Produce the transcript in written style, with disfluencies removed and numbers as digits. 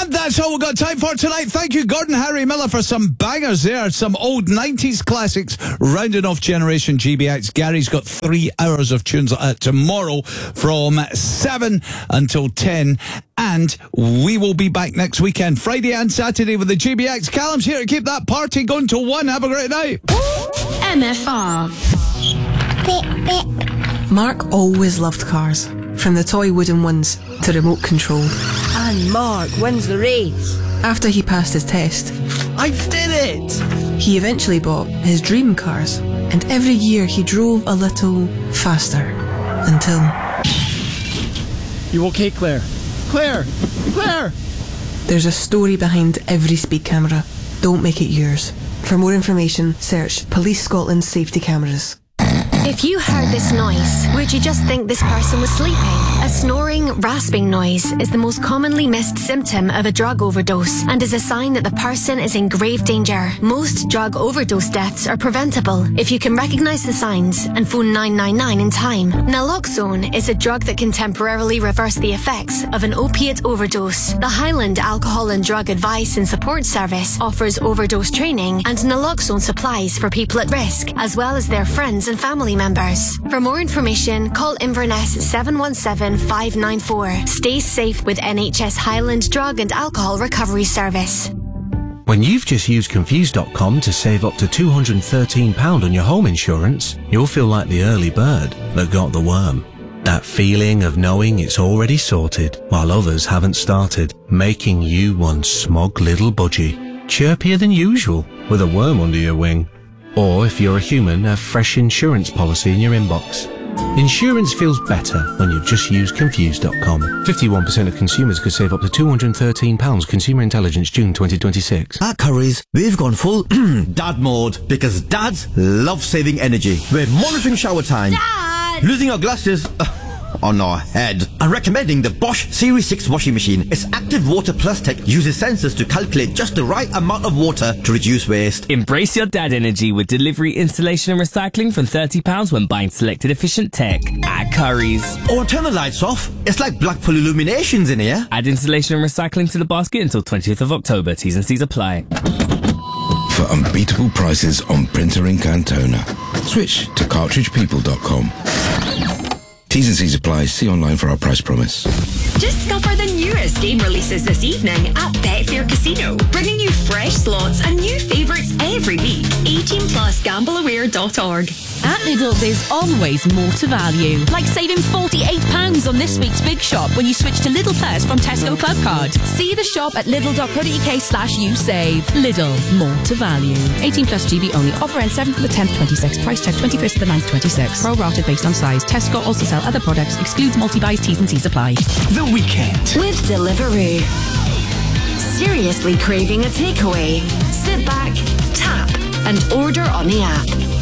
And that's all we've got time for tonight. Thank you, Gordon Harry Miller, for some bangers there. Some old 90s classics rounding off Generation GBX. Gary's got 3 hours of tunes tomorrow from 7 until 10. And we will be back next weekend, Friday and Saturday, with the GBX. Callum's here to keep that party going till 1. Have a great night. MFR. Beep, beep. Mark always loved cars, from the toy wooden ones to remote control. And Mark wins the race. After he passed his test, I did it! he eventually bought his dream cars, and every year he drove a little faster, until... You okay, Claire? Claire! Claire! There's a story behind every speed camera. Don't make it yours. For more information, search Police Scotland Safety Cameras. If you heard this noise, would you just think this person was sleeping? A snoring, rasping noise is the most commonly missed symptom of a drug overdose and is a sign that the person is in grave danger. Most drug overdose deaths are preventable if you can recognise the signs and phone 999 in time. Naloxone is a drug that can temporarily reverse the effects of an opiate overdose. The Highland Alcohol and Drug Advice and Support Service offers overdose training and naloxone supplies for people at risk, as well as their friends and family members. For more information, call Inverness 717-594. Stay safe with NHS Highland Drug and Alcohol Recovery Service. When you've just used Confused.com to save up to £213 on your home insurance, you'll feel like the early bird that got the worm. That feeling of knowing it's already sorted while others haven't started, making you one smug little budgie, chirpier than usual with a worm under your wing. Or if you're a human, a fresh insurance policy in your inbox. Insurance feels better when you've just used Confused.com. 51% of consumers could save up to £213. Consumer Intelligence, June 2026. At Currys, we've gone full dad mode because dads love saving energy. We're monitoring shower time, Dad! losing our glasses on our head, and recommending the Bosch Series 6 washing machine. Its Active Water Plus tech uses sensors to calculate just the right amount of water to reduce waste. Embrace your dad energy with delivery, installation and recycling from £30 when buying selected efficient tech at Currys. Or turn the lights off. It's like Blackpool Illuminations in here. Add installation and recycling to the basket until 20th of October. T's and C's apply. For unbeatable prices on printer ink and toner, switch to cartridgepeople.com. T's and C's apply. See online for our price promise. Discover the newest game releases this evening at Betfair Casino, bringing you fresh slots and new favourites every week. 18 plus gambleaware.org. At Lidl, there's always more to value. Like saving £48 on this week's Big Shop when you switch to Lidl Plus from Tesco Club Card. See the shop at lidl.co.uk/usave. Lidl, more to value. 18 plus GB only. Offer ends 7th to the 10th, 26. Price check 21st to the 9th, 26. Pro rated based on size. Tesco also sell other products. Excludes multi-buys. T's and C's apply. The weekend. With Deliveroo. Seriously craving a takeaway? Sit back, tap, and order on the app.